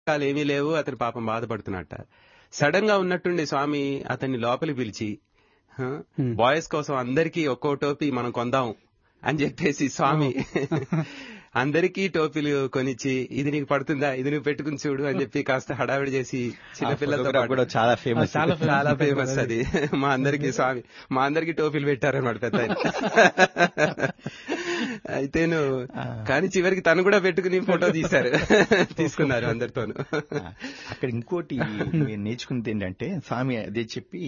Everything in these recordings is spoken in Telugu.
ఏమీ లేవు, అతను పాపం బాధపడుతున్నట్ట. సడన్ గా ఉన్నట్టుండి స్వామి అతన్ని లోపలికి పిలిచి, బాయ్స్ కోసం అందరికీ ఒక్కో టోపీ మనం కొందాం అని చెప్పేసి స్వామి అందరికీ టోపీలు కొనిచ్చి, ఇది నీకు పడుతుందా, ఇది నువ్వు పెట్టుకుని చూడు అని చెప్పి కాస్త హడావిడి చేసి చిన్నపిల్లలతో కూడా చాలా ఫేమస్, చాలా ఫేమస్ అది. మా అందరికి టోపీలు పెట్టారన్నమాట పెద్ద ఆయన. అయితేను కానీ చివరికి తను కూడా పెట్టుకుని ఫోటో తీసుకున్నారు అందరితోనూ. అక్కడ ఇంకోటి నేర్చుకున్నది ఏంటంటే, స్వామి అదే చెప్పి,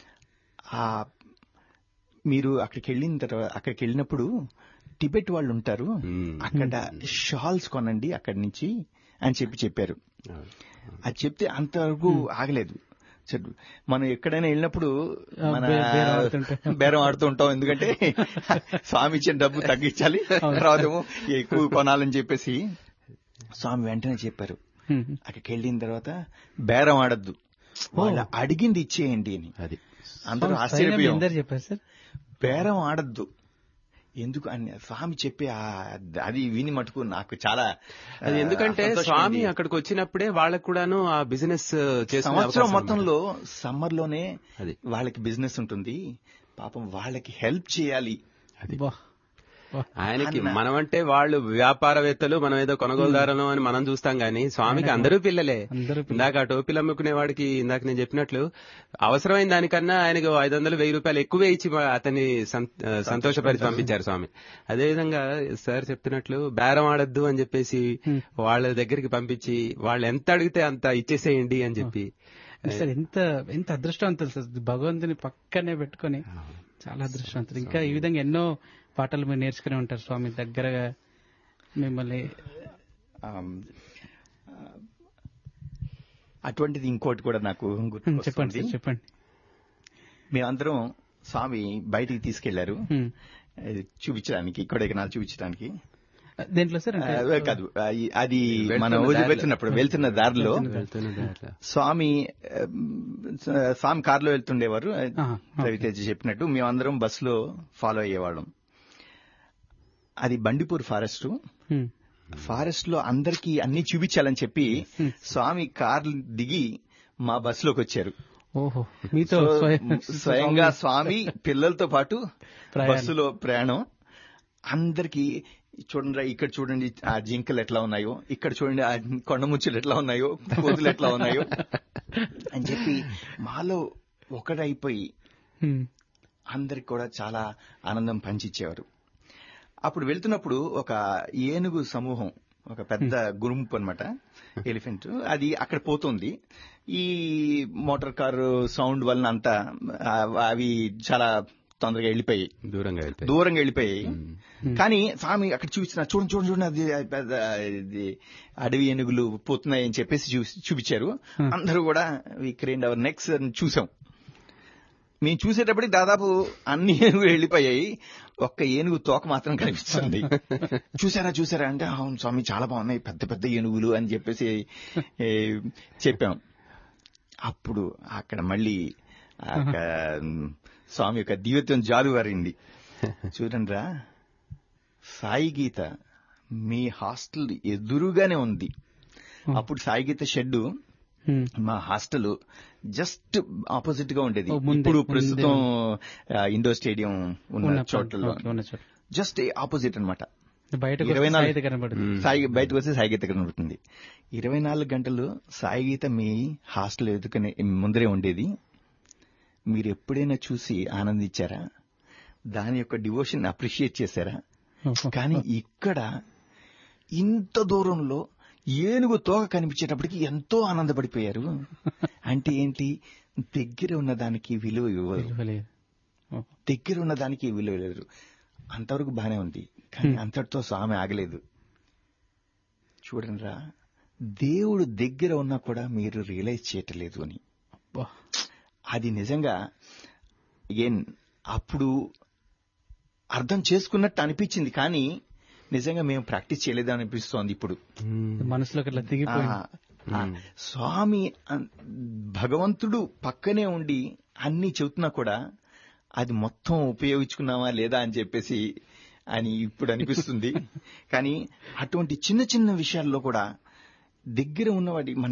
మీరు అక్కడికి వెళ్ళినప్పుడు టిబెట్ వాళ్ళు ఉంటారు, అక్కడ షాల్స్ కొనండి అక్కడి నుంచి అని చెప్పారు. అది చెప్తే అంతవరకు ఆగలేదు. మనం ఎక్కడైనా వెళ్ళినప్పుడు మన బేరం ఆడుతూ ఉంటాం, ఎందుకంటే స్వామి ఇచ్చిన డబ్బు తగ్గించాలి, తర్వాత ఎక్కువ కొనాలని చెప్పేసి స్వామి వెంటనే చెప్పారు. అక్కడికి వెళ్ళిన తర్వాత బేరం ఆడద్దు, వాళ్ళు అడిగింది ఇచ్చేయండి అని. అది అందరూ ఆశ్చర్యపోయారు. చెప్పారు సార్, బేరం ఆడద్దు ఎందుకు అని స్వామి చెప్పి అది విని మటుకు నాకు చాలా, అది ఎందుకంటే స్వామి అక్కడికి వచ్చినప్పుడే వాళ్ళకు కూడాను ఆ బిజినెస్ సంవత్సరం మొత్తంలో సమ్మర్ లోనే వాళ్ళకి బిజినెస్ ఉంటుంది, పాపం వాళ్ళకి హెల్ప్ చేయాలి. అది ఆయనకి మనమంటే వాళ్ళు వ్యాపారవేత్తలు, మనం ఏదో కొనుగోలుదారులు అని మనం చూస్తాం గానీ స్వామికి అందరూ పిల్లలే. ఇందాక ఆ టోపీలు అమ్ముకునే వాడికి ఇందాక నేను చెప్పినట్లు అవసరమైన దానికన్నా ఆయనకు 500-1000 రూపాయలు ఎక్కువే ఇచ్చి అతన్ని సంతోషపరిచి పంపించారు స్వామి. అదేవిధంగా సార్ చెప్తున్నట్లు బేరం ఆడద్దు అని చెప్పేసి వాళ్ళ దగ్గరికి పంపించి వాళ్ళు ఎంత అడిగితే అంత ఇచ్చేసేయండి అని చెప్పి. సార్ ఎంత అదృష్టవంతులు సార్, భగవంతుని పక్కనే పెట్టుకుని చాలా అదృష్టవంతులు. ఇంకా ఈ విధంగా ఎన్నో పాటలు మీరు నేర్చుకుని ఉంటారు స్వామి దగ్గరగా మిమ్మల్ని. అటువంటిది ఇంకోటి కూడా నాకు చెప్పండి. మేమందరం స్వామి బయటికి తీసుకెళ్లారు చూపించడానికి, కొడైకెనాల్ చూపించడానికి. దేంట్లో సార్ కాదు, అది మనం వెళ్తున్న దారిలో స్వామి కారులో వెళ్తుండేవారు. రవితేజ చెప్పినట్టు మేమందరం బస్సులో ఫాలో అయ్యేవాళ్ళం. అది బండిపూర్ ఫారెస్ట్ లో అందరికీ అన్ని చూపించాలని చెప్పి స్వామి కారు దిగి మా బస్సులోకి వచ్చారు. స్వయంగా స్వామి పిల్లలతో పాటు బస్సులో ప్రయాణం. అందరికీ చూడండి, ఇక్కడ చూడండి ఆ జింకలు ఎట్లా ఉన్నాయో, ఇక్కడ చూడండి ఆ కొండముచ్చులు ఎట్లా ఉన్నాయో, కోతులు ఎట్లా ఉన్నాయో అని చెప్పి మాలో ఒకటైపోయి అందరికి కూడా చాలా ఆనందం పంచిచ్చేవారు. అప్పుడు వెళ్తున్నప్పుడు ఒక ఏనుగు సమూహం, ఒక పెద్ద గుంపు అన్నమాట, ఎలిఫెంట్, అది అక్కడ పోతుంది. ఈ మోటార్ కారు సౌండ్ వలన అంతా అవి చాలా తొందరగా వెళ్ళిపోయాయి, దూరంగా వెళ్ళిపోయాయి. కానీ స్వామి అక్కడ చూడండి అది అడవి ఏనుగులు పోతున్నాయి అని చెప్పేసి చూపించారు. అందరూ కూడా వి క్రేన్డ్ అవర్ నెక్స్ చూసాం. మేము చూసేటప్పటికి దాదాపు అన్ని ఏనుగులు వెళ్ళిపోయాయి, ఒక్క ఏనుగు తోక మాత్రం కనిపిస్తుంది. చూసారా అంటే అవును స్వామి చాలా బాగున్నాయి పెద్ద పెద్ద ఏనుగులు అని చెప్పేసి చెప్పాం. అప్పుడు అక్కడ మళ్ళీ స్వామి యొక్క దివ్యత్వం జాలువారింది. చూడండిరా, సాయి గీత మీ హాస్టల్ ఎదురుగానే ఉంది. అప్పుడు సాయి గీత షెడ్ మా హాస్టల్ జస్ట్ ఆపోజిట్ గా ఉండేది. ఇప్పుడు ప్రస్తుతం ఇండోర్ స్టేడియం ఉన్న చోట్లలో జస్ట్ ఆపోజిట్ అనమాట. బయటకు వస్తే సాయి గీత కనబడుతుంది. 24 గంటలు సాయి గీత మీ హాస్టల్ ఎదురుకనే ముందరే ఉండేది. మీరు ఎప్పుడైనా చూసి ఆనందించారా? దాని యొక్క డివోషన్ అప్రిషియేట్ చేశారా? కానీ ఇక్కడ ఇంత దూరంలో ఏనుగు తోక కనిపించేటప్పటికి ఎంతో ఆనందపడిపోయారు. అంటే ఏంటి, దగ్గర ఉన్నదానికి విలువ ఇవ్వరు, దగ్గర ఉన్నదానికి విలువ లేదు. అంతవరకు బానే ఉంది, కానీ అంతటితో స్వామి ఆగలేదు. చూడండిరా, దేవుడు దగ్గర ఉన్నా కూడా మీరు రియలైజ్ చేయట్లేదు అని. అది నిజంగా అప్పుడు అర్థం చేసుకున్నట్టు అనిపించింది, కానీ నిజంగా మేము ప్రాక్టీస్ చేయలేదు అనిపిస్తోంది ఇప్పుడు. మనసులోకి అట్లా దిగిపోయింది. స్వామి భగవంతుడు పక్కనే ఉండి అన్ని చెబుతున్నా కూడా అది మొత్తం ఉపయోగించుకున్నామా లేదా అని చెప్పేసి అని ఇప్పుడు అనిపిస్తుంది. కానీ అటువంటి చిన్న చిన్న విషయాల్లో కూడా దగ్గర ఉన్నవాడి